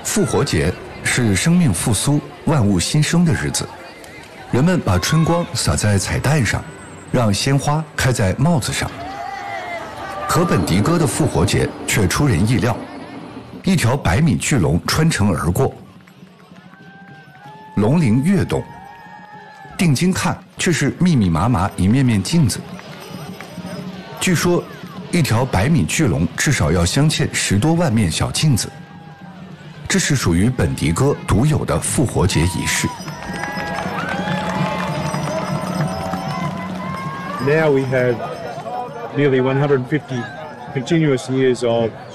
复活节是生命复苏、万物新生的日子，人们把春光洒在彩带上，让鲜花开在帽子上。可本迪哥的复活节却出人意料，一条100米巨龙穿城而过，龙鳞跃动，定睛看却是密密麻麻一面面镜子。据说一条100米巨龙至少要镶嵌10多万面小镜子，这是属于本迪哥独有的复活节仪式。 Now we have nearly 150 continuous years of